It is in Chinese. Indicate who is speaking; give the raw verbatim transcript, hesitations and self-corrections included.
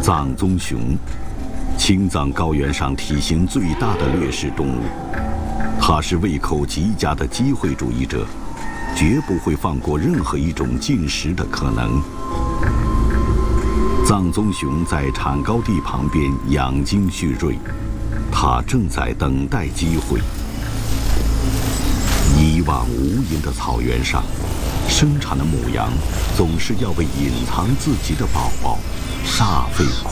Speaker 1: 藏棕熊，青藏高原上体型最大的掠食动物，它是胃口极佳的机会主义者，绝不会放过任何一种进食的可能。藏棕熊在产高地旁边养精蓄锐，它正在等待机会。一望无垠的草原上，生产的母羊总是要为隐藏自己的宝宝煞费苦